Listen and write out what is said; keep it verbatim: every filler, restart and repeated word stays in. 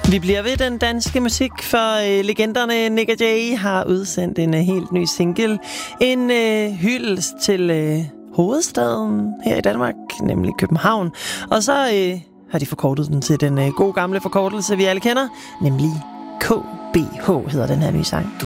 Vi bliver ved den danske musik, for øh, legenderne Nik og Jay har udsendt en øh, helt ny single. En øh, hyldest til øh, hovedstaden her i Danmark, nemlig København. Og så øh, har de forkortet den til den øh, gode gamle forkortelse, vi alle kender, nemlig K B H hedder den her nye sang.